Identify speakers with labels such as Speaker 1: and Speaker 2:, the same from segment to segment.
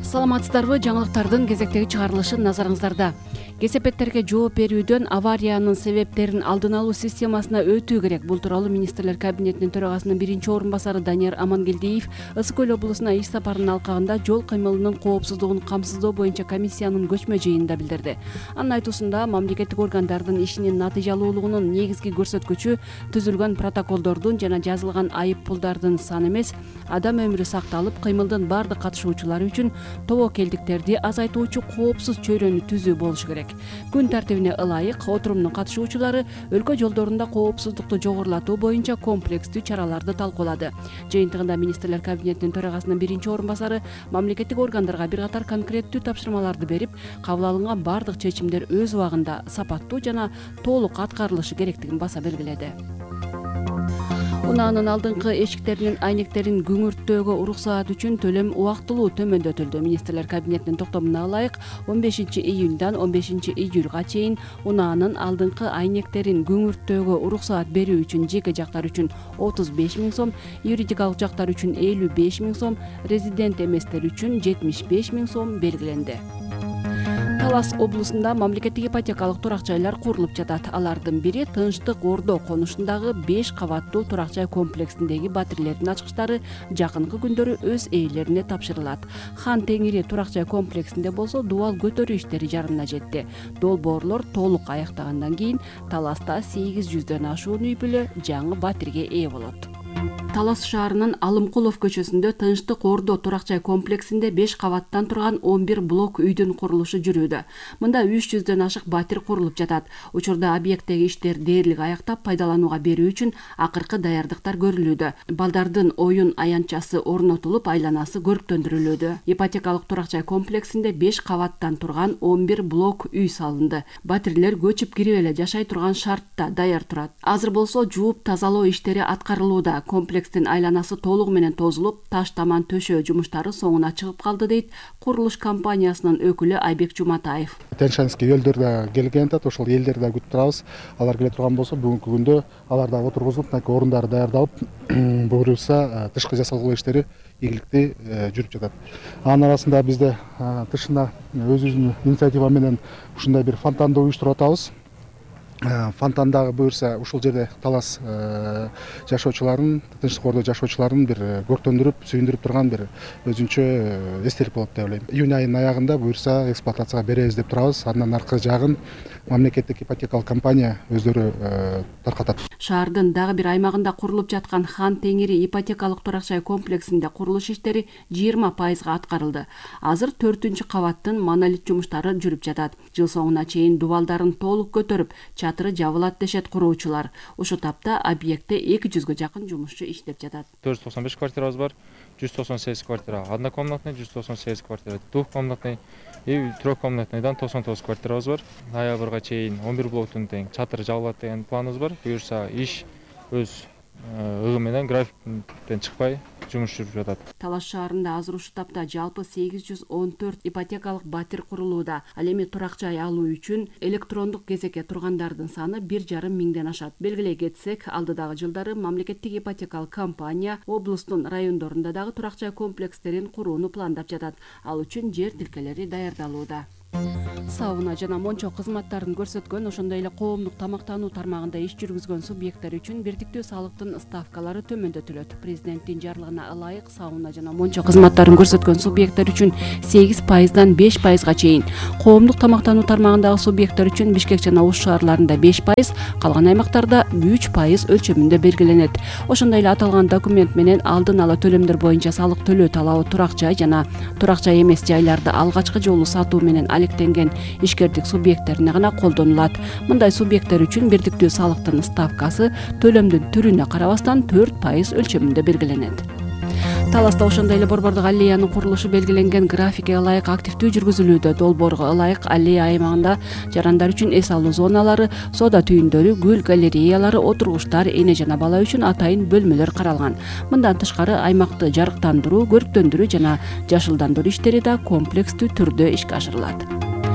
Speaker 1: Саламатсыздарбы, жаңылыктардын кезектеги чыгарылышы назарыңыздарда. Кесепеттерге жооп берүүдөн авариянын себептерин алдын алуу системасына өтүү керек. Бул тууралуу министрлер кабинетинин төрагасынын биринчи орун басары Данияр Амангелдиев Ысык көл облусуна иш сапарынын алкагында жол кыймылынын коопсуздугун камсыздоо боюнча комиссиянын көчмө жыйынында билдирди. Анын айтуусунда мамлекеттик органдардын ишинин натыйжалуулугунун негизги көрсөткүчү түзүлгөн протоколдордун жана жазылган айып пулдардын саны эмес, адам өмүрү сакталып, кыймылдын бардык катышуучулары үчүн тобокелдиктерди азайтуучу коопсуз чөйрөнү түзүү болушу керек. Күн тартибине ылайык отурумдун катышуучулары өлкө жолдорунда коопсуздукту жогорулатуу боюнча комплекстүү чараларды талкуулады. Жыйынтыгында министрлер кабинетинин төрагасынын биринчи орун басары мамлекеттик органдарга бир катар конкреттүү тапшырмаларды берип, кабыл алынган бардык чечимдер өз убагында сапаттуу жана толук аткарылышы керектигин баса белгиледи. Унаанын алдыңкы эшиктеринин айнектерин күңүрттөөгө уруксаат үчүн төлөм убактылуу төмөндөтүлдү. Министрлер кабинетинин токтомуна ылайык 15-июндан 15-июлга чейин унаанын алдыңкы айнектерин күңүрттөөгө уруксаат берүү үчүн жеке жактар үчүн 35 000 сом, юридикалык жактар үчүн 55 000 сом, резидент эместер үчүн 75 000 сом белгиленди. Талас облусунда мамлекеттик ипотекалык турак жайлар курулуп жатат. Алардын бири Тынчтык Ордо конушундагы 5 кабаттуу турак жай комплексиндеги батирлердин ачкычтары жакынкы күндөрү өз ээлерине тапшырылат. Хан Теңири турак жай комплексинде болсо дубал көтөрүү иштери жарымына жетти. Долбоорлор толук аяктагандан кийин Таласта 800дөн ашуун үй бүлө жаңы батирге ээ болот. Талас шаарынын Алымкулов көчөсүндө Тынчтык Ордо турак жай комплексинде 5 кабаттан турган 11 блок үйдүн курулушу жүрүүдө. Мында 300дөн ашык батир курулуп жатат. Учурда объекттеги иштер дээрлик аяктап пайдаланууга берүү үчүн акыркы даярдыктар көрүлүүдө. Балдардын оюн аянтчасы орнотулуп, айланасы көрктөндүрүлүүдө. Ипотекалык турак жай комплексинде 5 кабаттан турган 11 блок үй салынды. Батирлер көчүп кирип эле жашай турган шартта даяр турат. Азыр болсо жууп тазалоо иштери аткарылууда. Комплекстин айланасы толугу менен тозулуп, таш таман төшөө жумуштары соңуна чыгып калды, дейт курулуш компаниясынын өкүлү Айбек Жуматаев.
Speaker 2: Тянь-Шанский элдер да келген атат, ошол элдерди да күтүп турабыз. Алар келе турган болсо бүгүнкү күндө алар да отургузулуп, орундары даярдалып, буюрса тышкы жасалгылоо иштери ийгиликтүү жүрүп жатат. Анын арасында бизде тышына өзүбүздүн инициатива менен ушундай бир фонтанды уюштуруп атабыз. Фонтандагы буюрса ушул жерде Талас жашоочуларын, Тынчтык Ордо жашоочуларын бир көрктөндүрүп, сүйүндүрүп турган бир өзүнчө эстелик болот деп ойлойм. Июнь айынын аягында буюрса эксплуатацияга беребиз деп турабыз. Андан аркы жагын мамлекеттик ипотекалык компания өздөрү таркатат.
Speaker 1: Шаардын дагы бир аймагында курулуп жаткан Хан Теңири ипотекалык турак жай комплексинде курулуш иштери 20% аткарылды. Азыр 4-кабаттын монолит жумуштары жүрүп жатат. Жыл соңуна чейин дубалдарын толук көтөрүп, чатыры жабылат дешет куруучулар. Ошо тапта объектте 200га жакын жумушчу иштеп жатат.
Speaker 3: 495 квартирабыз бар, 198 квартира однокомнатный, 198 квартира двухкомнатный и трехкомнатныйдан 99 квартирабыз бар. Ноябрга чейин 11 блоктун тең чатыры жабылат деген планыбыз бар. Буюрса иш өз ыгы менен графиктен чыкпай жумуш жүрүп жатат.
Speaker 1: Талас шаарында азыр ушул тапта жалпы 814 ипотекалык батир курулууда. Ал эми турак жай алуу үчүн электрондук кезекке тургандардын саны 1,5 миңден ашат. Белгилей кетсек, алдыдагы жылдары мамлекеттик ипотекалык компания облустун райондорунда дагы турак жай комплекстерин курууну пландап жатат. Ал үчүн жер тилкелери даярдалууда. Сауна жана мончо кызматтарын көрсөткөн, ошондой эле коомдук тамактануу тармагында иш жүргүзгөн субъекттер үчүн бирдиктүү салыктын ставкалары төмөндөтүлөт. Президенттин жарлыгына ылайык сауна жана мончо кызматтарын көрсөткөн субъекттер үчүн 8%дан 5%га чейин, коомдук тамактануу тармагындагы субъекттер үчүн Бишкек жана Ош шаарларында 5%, калган аймактарда 3% өлчөмүндө белгиленет. Ошондой эле аталган документ менен алдын ала төлөмдөр боюнча салык төлөө талабы турак жай жана турак жай эмес жайларды алгачкы жолу сатуу менен алектенген ишкердик субъекттерине гана колдонулат. Мындай субъекттер үчүн бирдиктүү салыктын ставкасы төлөмдүн түрүнө карабастан 4% өлчөмүндө белгиленет. Таласта ошондой эле борбордук аллеянын курулушу белгиленген графикке ылайык активдүү жүргүзүлүүдө. Долбоорго ылайык аллея аймагында жарандар үчүн эс алуу зоналары, соода түйүндөрү, гүл галереялары, отургучтар, эне жана бала үчүн атайын бөлмөлөр каралган. Мындан тышкары аймакты жарыктандыруу, көрктөндүрүү жана жашылдандыруу иштери да комплекстүү түрдө ишке ашырылат.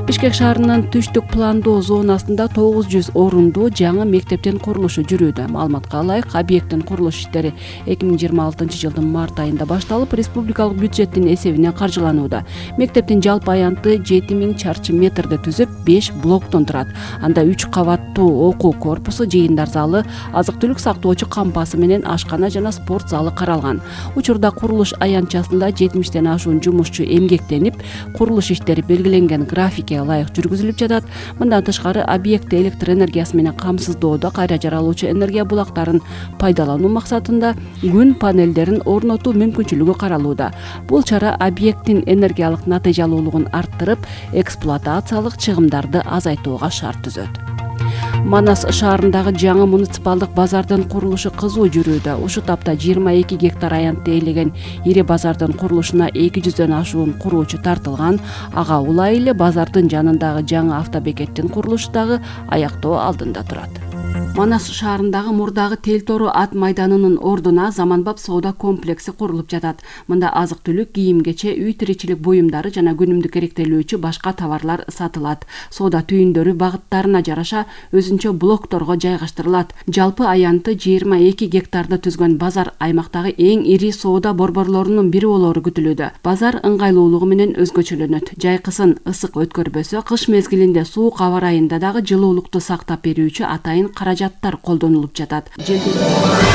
Speaker 1: Бишкек шаарынын түштүк пландоо зонасында 900 орундуу жаңы мектептин курулушу жүрүүдө. Маалыматка ылайык, объекттин курулуш иштери 2026 жылдын март айында башталып, республикалык бюджеттин эсебинен каржыланууда. Мектептин жалпы аянты 7000 чарчы метрди түзүп, 5 блоктон турат. Анда 3 кабаттуу окуу корпусу, жыйындар залы, азык-түлүк сактоочу кампасы менен ашкана жана спорт залы каралган. Учурда курулуш аянтчасында 70тен ашуун жумушчу эмгектенип, курулуш иштери белгиленген графикке ылайык жүргүзүлүп жатат. Мындан тышкары объектти электр энергиясы менен камсыздоодо кайра жаралуучу энергия булактарын пайдалануу максатында күн панелдерин орнотуу мүмкүнчүлүгү каралууда. Бул чара объекттин энергиялык натыйжалуулугун арттырып, эксплуатациялык чыгымдарды азайтууга шарт түзөт. Манас шаарындагы жаңы муниципалдык базардын курулушу кызуу жүрүүдө. Ушу тапта 22 гектар аянтты ээлеген ири базардын курулушуна 200дөн ашуун куруучу тартылган. Ага улай эле базардын жанындагы жаңы автобекеттин курулушу дагы аяктоо алдында турат. Манас шаарындагы мурдагы Тел-Тору ат майданынын ордуна заманбап соода комплекси курулуп жатат. Мында азык-түлүк, кийим-кече, үй тиричилик буюмдары жана күнүмдүк керектелүүчү башка товарлар сатылат. Соода түйүндөрү багыттарына жараша өзүнчө блокторго жайгаштырылат. Жалпы аянты 22 гектарды түзгөн базар аймактагы эң ири соода борборлорунун бири болору күтүлүүдө. Базар ыңгайлуулугу менен өзгөчөлөнөт. Жайкысын ысык өткөрбөсө, кыш мезгилинде суук аба ырайында дагы жылуулукту сактап берүүчү атайын каражаттар колдонулуп жатат.